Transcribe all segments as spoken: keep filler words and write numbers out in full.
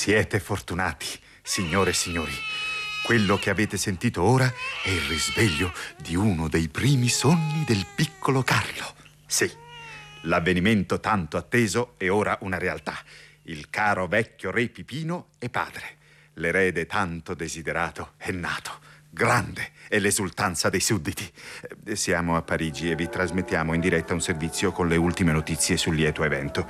Siete fortunati, signore e signori. Quello che avete sentito ora è il risveglio di uno dei primi sogni del piccolo Carlo. Sì, l'avvenimento tanto atteso è ora una realtà. Il caro vecchio re Pipino è padre. L'erede tanto desiderato è nato. Grande è l'esultanza dei sudditi. Siamo a Parigi e vi trasmettiamo in diretta un servizio con le ultime notizie sul lieto evento.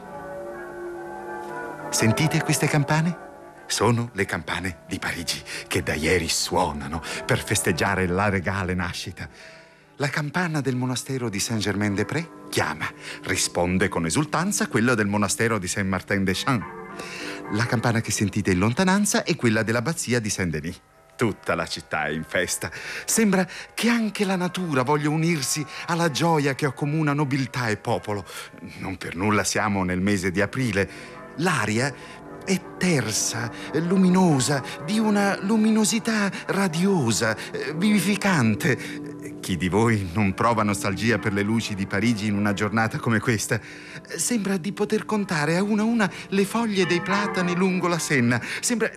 Sentite queste campane? Sono le campane di Parigi che da ieri suonano per festeggiare la regale nascita. La campana del monastero di Saint-Germain-des-Prés chiama, risponde con esultanza quella del monastero di Saint-Martin-des-Champs. La campana che sentite in lontananza è quella dell'abbazia di Saint-Denis. Tutta la città è in festa. Sembra che anche la natura voglia unirsi alla gioia che accomuna nobiltà e popolo. Non per nulla siamo nel mese di aprile. L'aria è tersa, luminosa, di una luminosità radiosa, vivificante. Chi di voi non prova nostalgia per le luci di Parigi in una giornata come questa? Sembra di poter contare a una a una le foglie dei platani lungo la Senna. Sembra...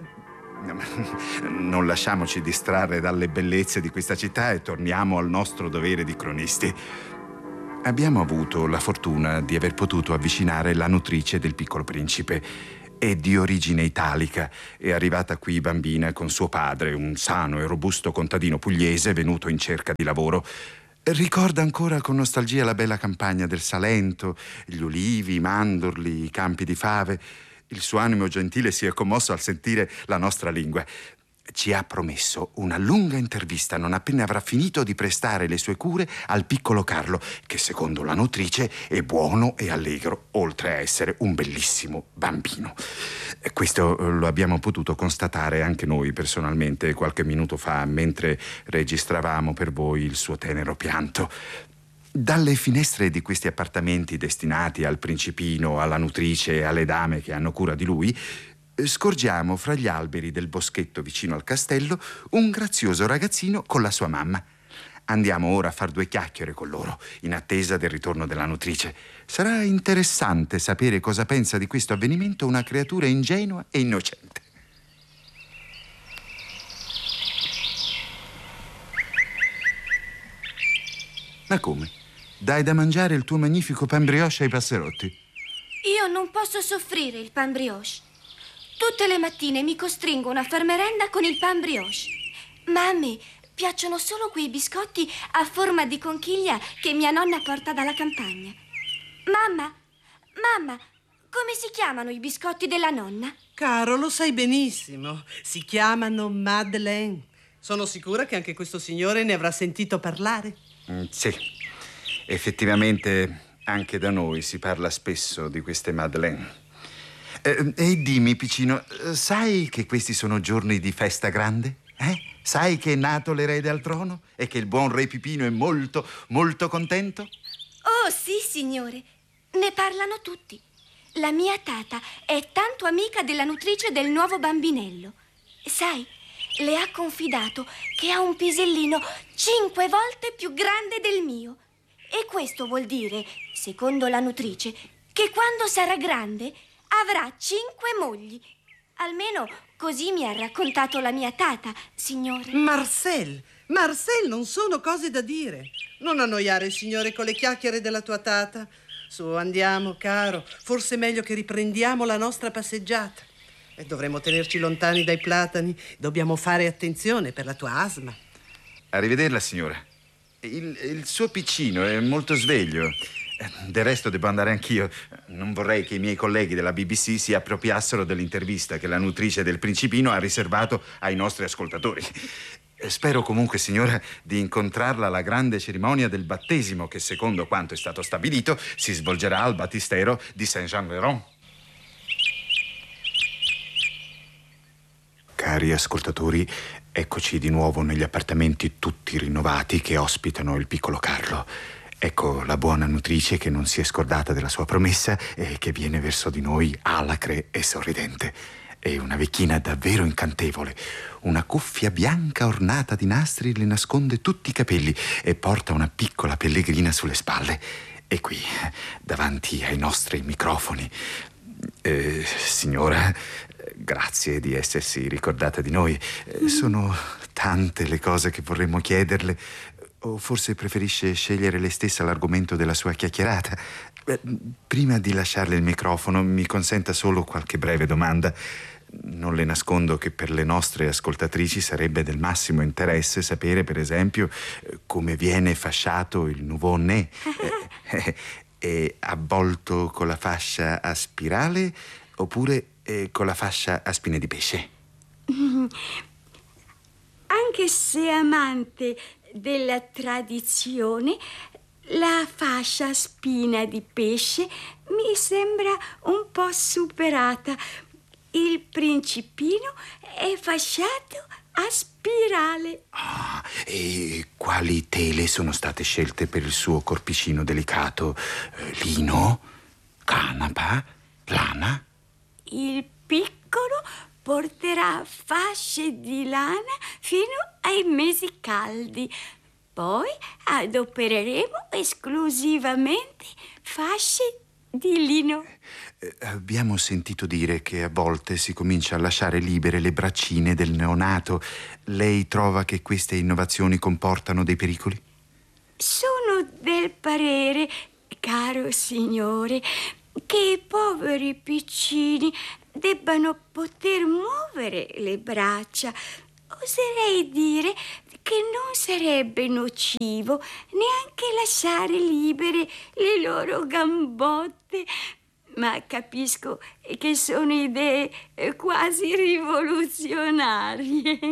Non lasciamoci distrarre dalle bellezze di questa città e torniamo al nostro dovere di cronisti. Abbiamo avuto la fortuna di aver potuto avvicinare la nutrice del Piccolo Principe. È di origine italica, è arrivata qui bambina con suo padre, un sano e robusto contadino pugliese venuto in cerca di lavoro. Ricorda ancora con nostalgia la bella campagna del Salento, gli ulivi, i mandorli, i campi di fave. Il suo animo gentile si è commosso al sentire la nostra lingua. Ci ha promesso una lunga intervista non appena avrà finito di prestare le sue cure al piccolo Carlo, che secondo la nutrice è buono e allegro, oltre a essere un bellissimo bambino. Questo lo abbiamo potuto constatare anche noi personalmente qualche minuto fa, mentre registravamo per voi il suo tenero pianto. Dalle finestre di questi appartamenti destinati al principino, alla nutrice e alle dame che hanno cura di lui, scorgiamo fra gli alberi del boschetto vicino al castello un grazioso ragazzino con la sua mamma. Andiamo ora a far due chiacchiere con loro, in attesa del ritorno della nutrice. Sarà interessante sapere cosa pensa di questo avvenimento una creatura ingenua e innocente. Ma come? Dai da mangiare il tuo magnifico pan brioche ai passerotti? Io non posso soffrire il pan brioche. Tutte le mattine mi costringono a far merenda con il pan brioche. Ma a me piacciono solo quei biscotti a forma di conchiglia che mia nonna porta dalla campagna. Mamma, mamma, come si chiamano i biscotti della nonna? Caro, lo sai benissimo. Si chiamano Madeleine. Sono sicura che anche questo signore ne avrà sentito parlare. Mm, sì, effettivamente anche da noi si parla spesso di queste Madeleine. Eh, e dimmi, piccino, sai che questi sono giorni di festa grande? Eh? Sai che è nato l'erede al trono e che il buon re Pipino è molto, molto contento? Oh, sì, signore. Ne parlano tutti. La mia tata è tanto amica della nutrice del nuovo bambinello. Sai, le ha confidato che ha un pisellino cinque volte più grande del mio. E questo vuol dire, secondo la nutrice, che quando sarà grande avrà cinque mogli. Almeno così mi ha raccontato la mia tata, signore. Marcel, Marcel, non sono cose da dire. Non annoiare il signore con le chiacchiere della tua tata. Su, andiamo, caro. Forse è meglio che riprendiamo la nostra passeggiata. E dovremo tenerci lontani dai platani. Dobbiamo fare attenzione per la tua asma. Arrivederla, signora. Il, il suo piccino è molto sveglio. Del resto devo andare anch'io. Non vorrei che i miei colleghi della B B C si appropriassero dell'intervista che la nutrice del principino ha riservato ai nostri ascoltatori. Spero comunque, signora, di incontrarla alla grande cerimonia del battesimo che, secondo quanto è stato stabilito, si svolgerà al battistero di Saint-Jean-de-Rond. Cari ascoltatori, eccoci di nuovo negli appartamenti tutti rinnovati che ospitano il piccolo Carlo. Ecco la buona nutrice che non si è scordata della sua promessa e che viene verso di noi alacre e sorridente. È una vecchina davvero incantevole. Una cuffia bianca ornata di nastri le nasconde tutti i capelli e porta una piccola pellegrina sulle spalle. E qui, davanti ai nostri microfoni, eh, signora, grazie di essersi ricordata di noi. Eh, sono tante le cose che vorremmo chiederle. O forse preferisce scegliere lei stessa l'argomento della sua chiacchierata? Eh, prima di lasciarle il microfono, mi consenta solo qualche breve domanda. Non le nascondo che per le nostre ascoltatrici sarebbe del massimo interesse sapere, per esempio, come viene fasciato il nouveau-né. Eh, è avvolto con la fascia a spirale oppure eh, con la fascia a spine di pesce? Anche se amante della tradizione, la fascia a spina di pesce mi sembra un po' superata. Il principino è fasciato a spirale. Ah, e quali tele sono state scelte per il suo corpicino delicato? Eh, lino? Canapa? Lana? Il piccolo porterà fasce di lana fino ai mesi caldi. Poi adopereremo esclusivamente fasce di lino. Eh, abbiamo sentito dire che a volte si comincia a lasciare libere le braccine del neonato. Lei trova che queste innovazioni comportano dei pericoli? Sono del parere, caro signore, che i poveri piccini debbano poter muovere le braccia. Oserei dire che non sarebbe nocivo neanche lasciare libere le loro gambotte, ma capisco che sono idee quasi rivoluzionarie.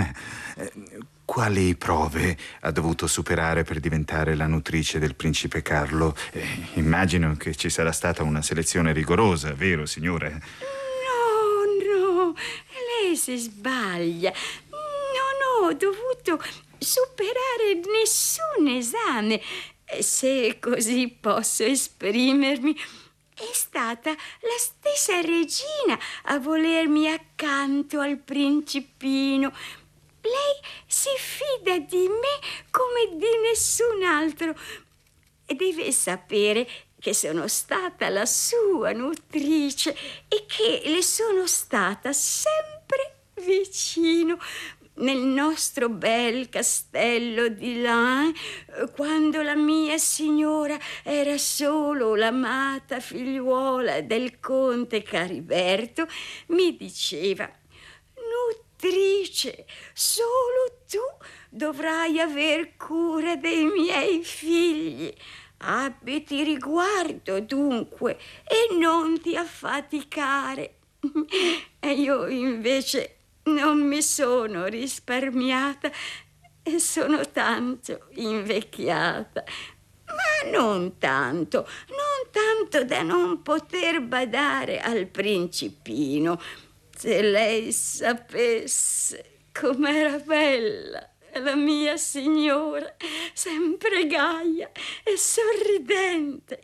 Quali prove ha dovuto superare per diventare la nutrice del principe Carlo? Eh, immagino che ci sarà stata una selezione rigorosa, vero, signore? No, no, lei si sbaglia. Non ho dovuto superare nessun esame, se così posso esprimermi. È stata la stessa regina a volermi accanto al principino. Lei si fida di me come di nessun altro. E deve sapere che sono stata la sua nutrice e che le sono stata sempre vicino. Nel nostro bel castello di Laon, quando la mia signora era solo l'amata figliuola del conte Cariberto, mi diceva: nutrice, solo tu dovrai aver cura dei miei figli. Abbiti riguardo dunque e non ti affaticare. E io invece non mi sono risparmiata e sono tanto invecchiata. Ma non tanto, non tanto da non poter badare al principino. Se lei sapesse com'era bella la mia signora, sempre gaia e sorridente.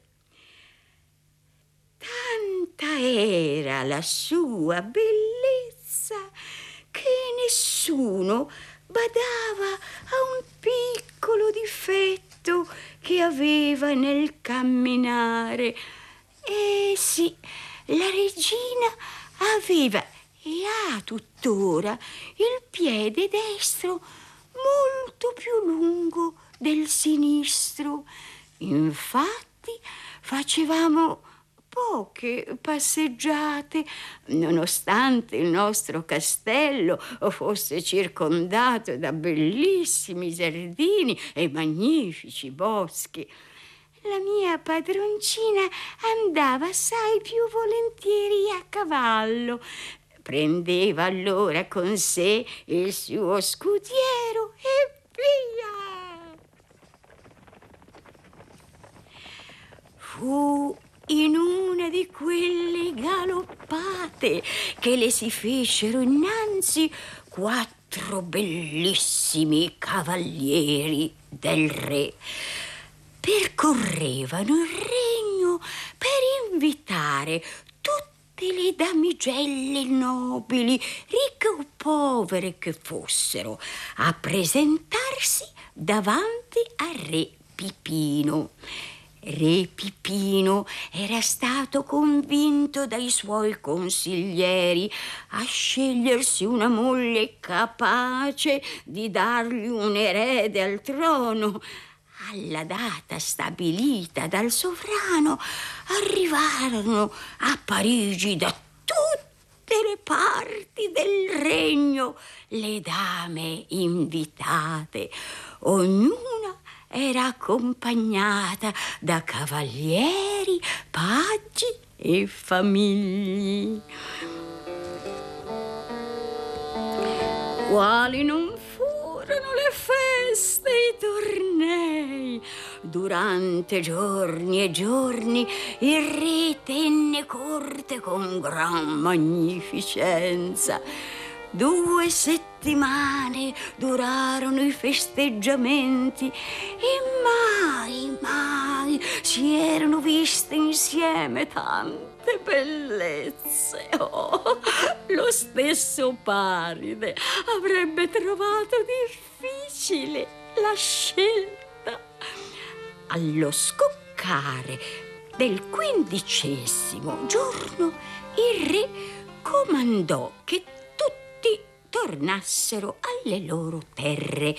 Tanta era la sua bellezza che nessuno badava a un piccolo difetto che aveva nel camminare. E sì, la regina aveva e ha tuttora il piede destro molto più lungo del sinistro. Infatti facevamo poche passeggiate, nonostante il nostro castello fosse circondato da bellissimi giardini e magnifici boschi. La mia padroncina andava assai più volentieri a cavallo. Prendeva allora con sé il suo scudiero e via. Fu in una di quelle galoppate che le si fecero innanzi quattro bellissimi cavalieri del re. Percorrevano il regno per invitare tutte le damigelle nobili, ricche o povere che fossero, a presentarsi davanti al re Pipino. Re Pipino era stato convinto dai suoi consiglieri a scegliersi una moglie capace di dargli un erede al trono. Alla data stabilita dal sovrano arrivarono a Parigi da tutte le parti del regno le dame invitate, ognuna era accompagnata da cavalieri, paggi e famigli. Quali non furono le feste e i tornei! Durante giorni e giorni il re tenne corte con gran magnificenza. Due settimane durarono i festeggiamenti e mai, mai si erano viste insieme tante bellezze. Oh, lo stesso Paride avrebbe trovato difficile la scelta. Allo scoccare del quindicesimo giorno il re comandò che tornassero alle loro terre.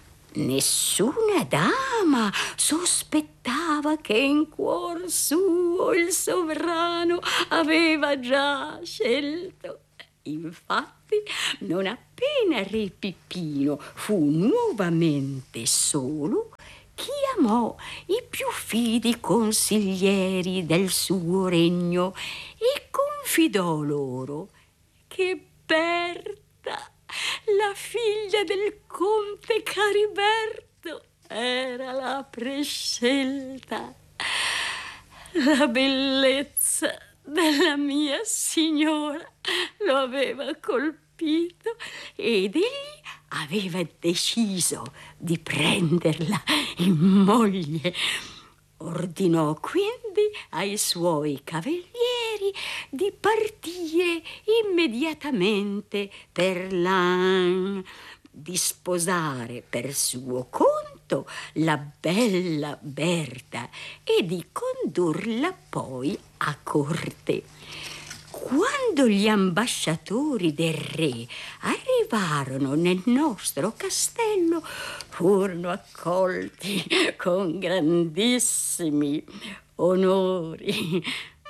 Nessuna dama sospettava che in cuor suo il sovrano aveva già scelto. Infatti, non appena Re Pipino fu nuovamente solo, chiamò i più fidi consiglieri del suo regno e confidò loro che Berta, la figlia del conte Cariberto, era la prescelta. La bellezza della mia signora lo aveva colpito ed egli aveva deciso di prenderla in moglie. Ordinò quindi ai suoi cavalieri di partire immediatamente per Laon, di sposare per suo conto la bella Berta e di condurla poi a corte. Quando gli ambasciatori del re arrivarono nel nostro castello, furono accolti con grandissimi onori.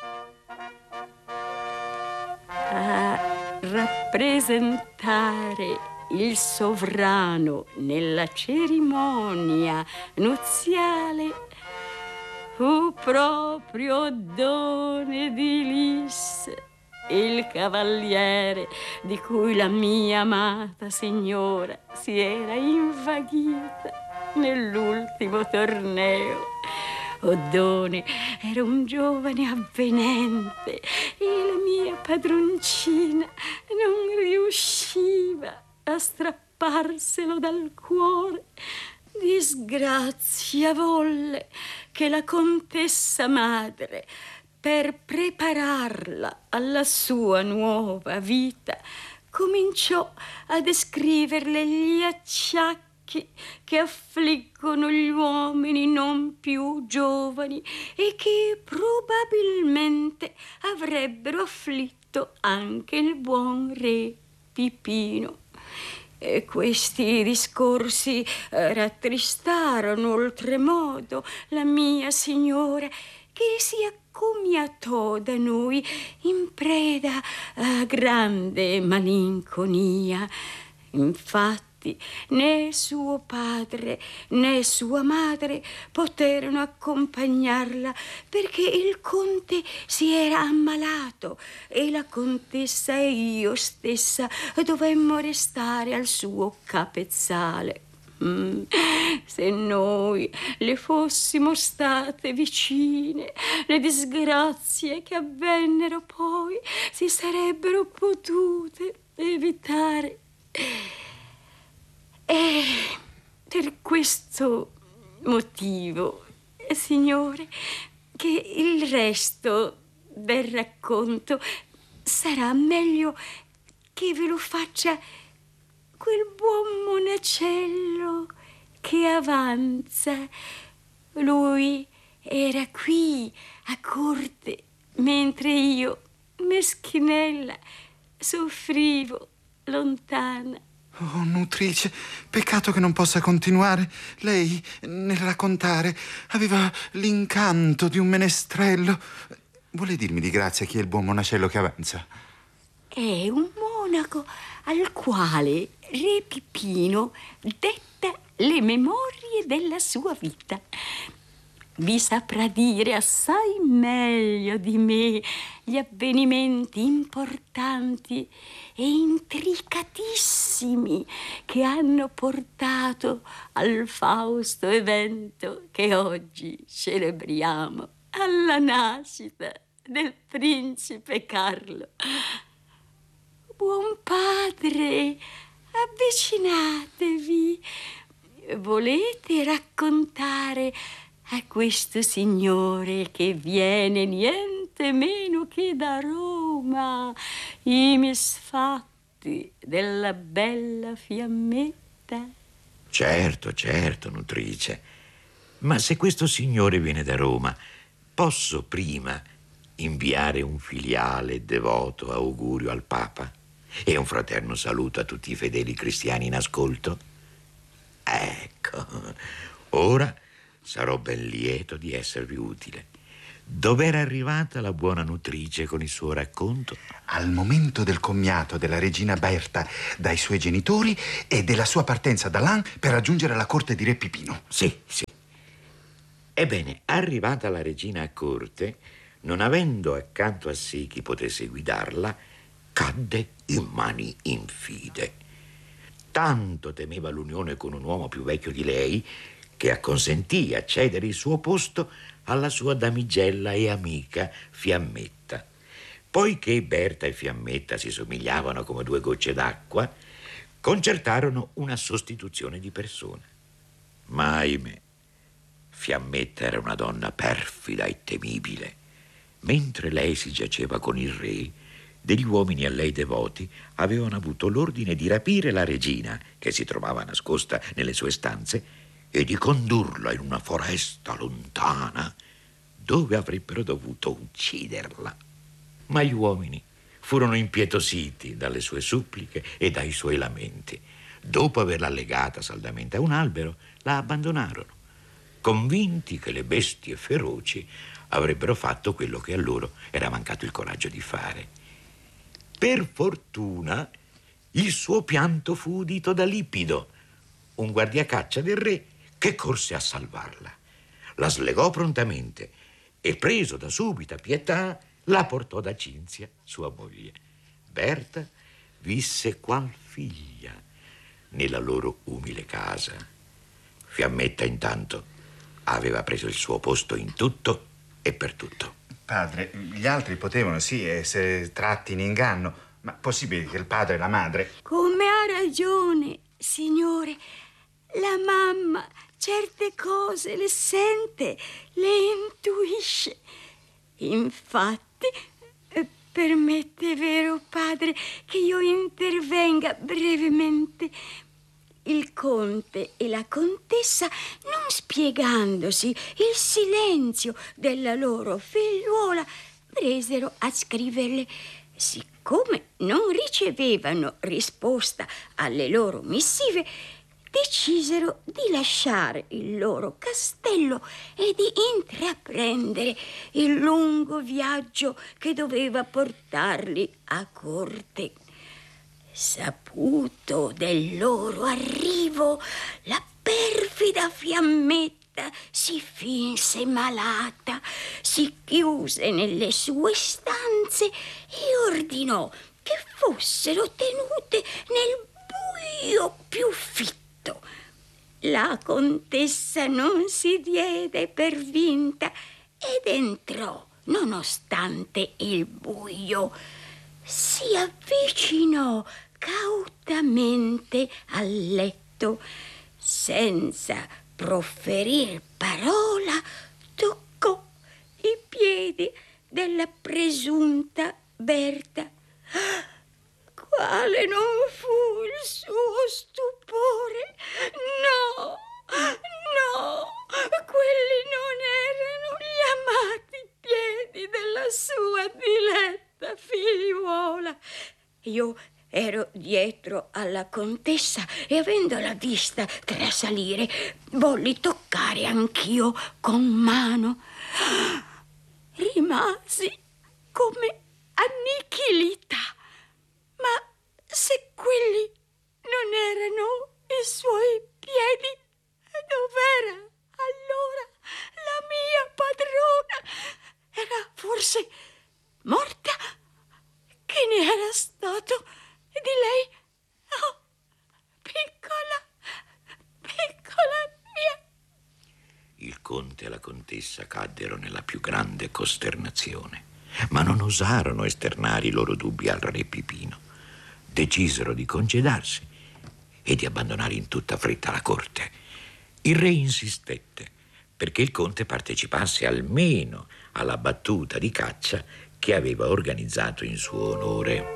A rappresentare il sovrano nella cerimonia nuziale fu proprio Oddone di Lis, il cavaliere di cui la mia amata signora si era invaghita nell'ultimo torneo. Oddone era un giovane avvenente e la mia padroncina non riusciva a strapparselo dal cuore. Disgrazia volle che la contessa madre, per prepararla alla sua nuova vita, cominciò a descriverle gli acciacchi che affliggono gli uomini non più giovani e che probabilmente avrebbero afflitto anche il buon re Pipino. E questi discorsi rattristarono oltremodo la mia signora, che si accomiatò da noi in preda a grande malinconia. Infatti, né suo padre né sua madre poterono accompagnarla perché il conte si era ammalato e la contessa e io stessa dovemmo restare al suo capezzale. Mm. Se noi le fossimo state vicine, le disgrazie che avvennero poi si sarebbero potute evitare. E per questo motivo, signore, che il resto del racconto sarà meglio che ve lo faccia quel buon monacello che avanza. Lui era qui a corte, mentre io, meschinella, soffrivo lontana. Oh, nutrice, peccato che non possa continuare. Lei, nel raccontare, aveva l'incanto di un menestrello. Vuole dirmi di grazia chi è il buon monacello che avanza? È un monaco al quale Re Pipino detta le memorie della sua vita. Vi saprà dire assai meglio di me gli avvenimenti importanti e intricatissimi che hanno portato al fausto evento che oggi celebriamo, alla nascita del principe Carlo. Buon padre, avvicinatevi. Volete raccontare a questo signore che viene niente meno che da Roma i misfatti della bella Fiammetta? Certo, certo, nutrice. Ma se questo signore viene da Roma, posso prima inviare un filiale devoto augurio al Papa e un fraterno saluto a tutti i fedeli cristiani in ascolto? Ecco, ora sarò ben lieto di esservi utile. Dov'era arrivata la buona nutrice con il suo racconto? Al momento del commiato della regina Berta dai suoi genitori e della sua partenza da Lan per raggiungere la corte di Re Pipino. Sì, sì. Ebbene, arrivata la regina a corte, non avendo accanto a sé chi potesse guidarla, cadde in mani infide. Tanto temeva l'unione con un uomo più vecchio di lei che acconsentì a cedere il suo posto alla sua damigella e amica Fiammetta. Poiché Berta e Fiammetta si somigliavano come due gocce d'acqua, concertarono una sostituzione di persona. Ma ahimè, Fiammetta era una donna perfida e temibile. Mentre lei si giaceva con il re, degli uomini a lei devoti avevano avuto l'ordine di rapire la regina, che si trovava nascosta nelle sue stanze, e di condurla in una foresta lontana dove avrebbero dovuto ucciderla. Ma gli uomini furono impietositi dalle sue suppliche e dai suoi lamenti. Dopo averla legata saldamente a un albero, la abbandonarono, convinti che le bestie feroci avrebbero fatto quello che a loro era mancato il coraggio di fare. Per fortuna, il suo pianto fu udito da Lipido, un guardiacaccia del re, che corse a salvarla. La slegò prontamente e, preso da subita pietà, la portò da Cinzia, sua moglie. Berta visse qual figlia nella loro umile casa. Fiammetta, intanto, aveva preso il suo posto in tutto e per tutto. Padre, gli altri potevano, sì, essere tratti in inganno, ma possibile che il padre e la madre... Come ha ragione, signore. La mamma certe cose le sente, le intuisce. Infatti, permette, vero padre, che io intervenga brevemente. Il conte e la contessa, non spiegandosi il silenzio della loro figliuola, presero a scriverle. Siccome non ricevevano risposta alle loro missive, decisero di lasciare il loro castello e di intraprendere il lungo viaggio che doveva portarli a corte. Saputo del loro arrivo, la perfida Fiammetta si finse malata, si chiuse nelle sue stanze e ordinò che fossero tenute nel buio più fitto. La contessa non si diede per vinta ed entrò, nonostante il buio. Si avvicinò cautamente al letto, senza proferir parola, toccò i piedi della presunta Berta. Quale non fu il suo stupore? No, no, quelli non erano figliuola. Io ero dietro alla contessa e avendola vista trasalire, volli toccare anch'io con mano. Rimasi come annichilita. Ma se quelli non erano i suoi piedi, dov'era allora la mia padrona? Era forse morta? Che ne era stato di lei? Oh, piccola, piccola mia. Il conte e la contessa caddero nella più grande costernazione, ma non osarono esternare i loro dubbi al re Pipino. Decisero di congedarsi e di abbandonare in tutta fretta la corte. Il re insistette perché il conte partecipasse almeno alla battuta di caccia che aveva organizzato in suo onore.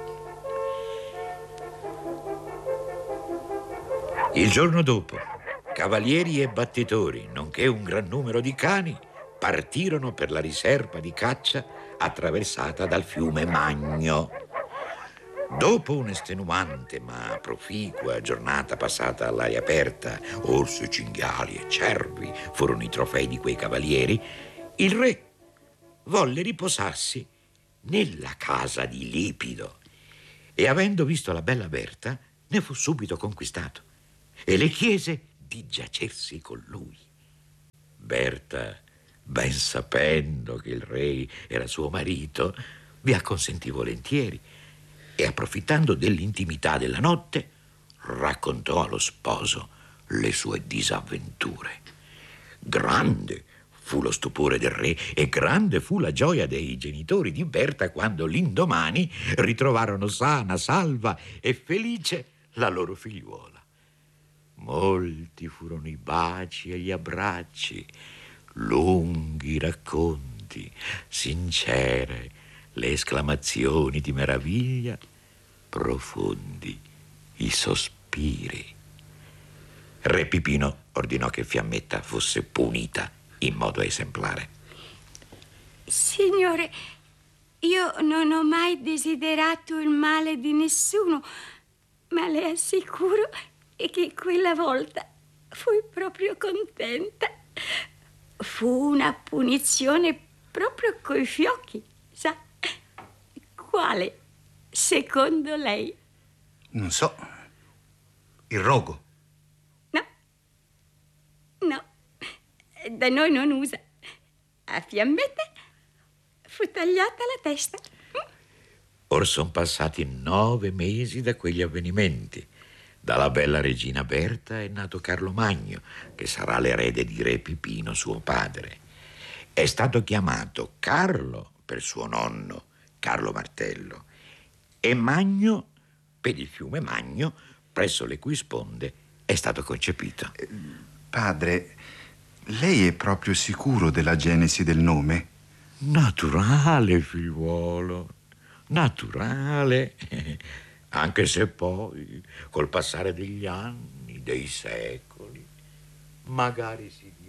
Il giorno dopo, cavalieri e battitori, nonché un gran numero di cani, partirono per la riserva di caccia attraversata dal fiume Magno. Dopo un'estenuante ma proficua giornata passata all'aria aperta, orsi, cinghiali e cervi furono i trofei di quei cavalieri, il re volle riposarsi nella casa di Lipido e, avendo visto la bella Berta, ne fu subito conquistato e le chiese di giacersi con lui. Berta, ben sapendo che il re era suo marito, vi acconsentì volentieri e, approfittando dell'intimità della notte, raccontò allo sposo le sue disavventure. Grande fu lo stupore del re e grande fu la gioia dei genitori di Berta quando l'indomani ritrovarono sana, salva e felice la loro figliuola. Molti furono i baci e gli abbracci, lunghi racconti, sincere le esclamazioni di meraviglia, profondi i sospiri. Re Pipino ordinò che Fiammetta fosse punita in modo esemplare. Signore, io non ho mai desiderato il male di nessuno, ma le assicuro che quella volta fui proprio contenta. Fu una punizione proprio coi fiocchi, sa? Quale, secondo lei? Non so. Il rogo. No. No. Da noi non usa. A Fiammetta fu tagliata la testa. Or son passati nove mesi da quegli avvenimenti. Dalla bella regina Berta è nato Carlo Magno, che sarà l'erede di re Pipino, suo padre. È stato chiamato Carlo per suo nonno, Carlo Martello, e Magno per il fiume Magno, presso le cui sponde è stato concepito. Padre, lei è proprio sicuro della genesi del nome? Naturale, figliuolo, naturale. Anche se poi, col passare degli anni, dei secoli, magari si